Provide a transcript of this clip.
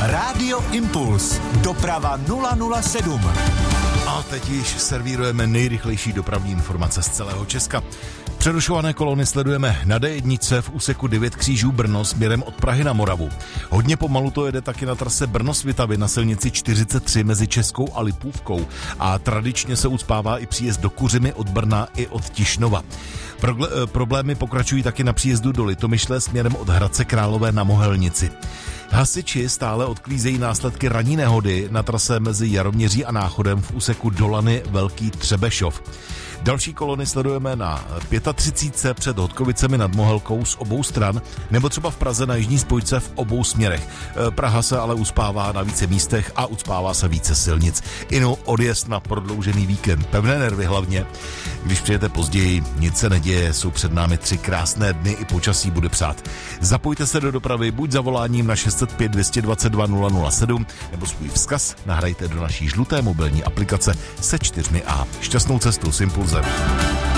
Rádio Impuls. Doprava 007. A teď již servírujeme nejrychlejší dopravní informace z celého Česka. Přerušované kolony sledujeme na D1 v úseku 9 křížů Brno směrem od Prahy na Moravu. Hodně pomalu to jede taky na trase Brno-Svitavy na silnici 43 mezi Českou a Lipůvkou. A tradičně se ucpává i příjezd do Kuřimy od Brna i od Tišnova. Problémy pokračují taky na příjezdu do Litomyšle směrem od Hradce Králové na Mohelnici. Hasiči stále odklízejí následky ranní nehody na trase mezi Jaroměří a Náchodem v úseku Dolany Velký Třebešov. Další kolony sledujeme na 35 před Hodkovicemi nad Mohelkou z obou stran, nebo třeba v Praze na jižní spojce v obou směrech. Praha se ale uspává na více místech a uspává se více silnic. Inu odjezd na prodloužený víkend. Pevné nervy hlavně. Když přijete později, nic se neděje, jsou před námi 3 krásné dny i počasí bude přát. Zapojte se do dopravy buď zavoláním na 605 222 007, nebo svůj vzkaz nahrajte do naší žluté mobilní aplikace se 4A. Šťastnou cestu s Impulzem.